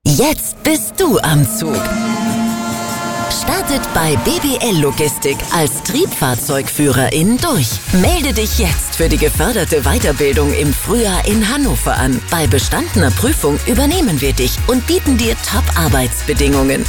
Jetzt bist du am Zug. Startet bei BBL Logistik als Triebfahrzeugführerin durch. Melde dich jetzt für die geförderte Weiterbildung im Frühjahr in Hannover an. Bei bestandener Prüfung übernehmen wir dich und bieten dir Top-Arbeitsbedingungen.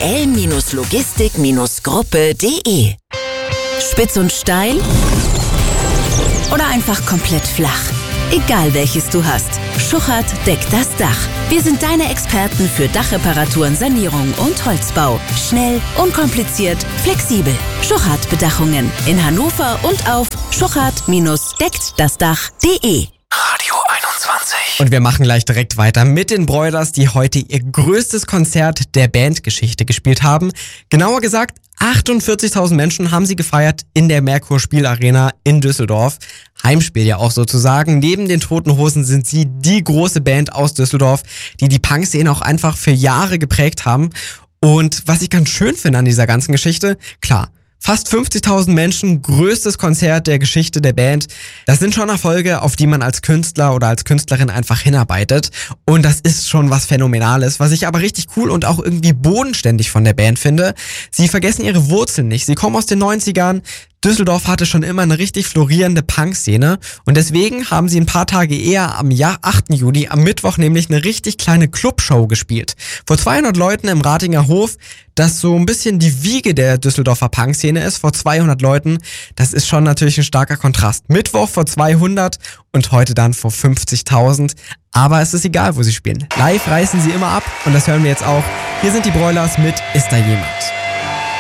bbl-logistik-gruppe.de. Spitz und steil oder einfach komplett flach? Egal welches du hast, Schuchert deckt das Dach. Wir sind deine Experten für Dachreparaturen, Sanierung und Holzbau. Schnell, unkompliziert, flexibel. Schuchert Bedachungen in Hannover und auf schuchert-decktdasdach.de. Radio 21. Und wir machen gleich direkt weiter mit den Broilers, die heute ihr größtes Konzert der Bandgeschichte gespielt haben. Genauer gesagt, 48.000 Menschen haben sie gefeiert in der Merkur Spielarena in Düsseldorf. Heimspiel ja auch sozusagen. Neben den Toten Hosen sind sie die große Band aus Düsseldorf, die die Punkszene auch einfach für Jahre geprägt haben. Und was ich ganz schön finde an dieser ganzen Geschichte, klar, fast 50.000 Menschen, größtes Konzert der Geschichte der Band. Das sind schon Erfolge, auf die man als Künstler oder als Künstlerin einfach hinarbeitet. Und das ist schon was Phänomenales. Was ich aber richtig cool und auch irgendwie bodenständig von der Band finde, sie vergessen ihre Wurzeln nicht. Sie kommen aus den 90ern. Düsseldorf hatte schon immer eine richtig florierende Punk-Szene und deswegen haben sie ein paar Tage eher am 8. Juli, am Mittwoch nämlich eine richtig kleine Clubshow gespielt. Vor 200 Leuten im Ratinger Hof, das so ein bisschen die Wiege der Düsseldorfer Punk-Szene ist, vor 200 Leuten, das ist schon natürlich ein starker Kontrast. Mittwoch vor 200 und heute dann vor 50.000, aber es ist egal, wo sie spielen. Live reißen sie immer ab und das hören wir jetzt auch. Hier sind die Broilers mit Ist da jemand?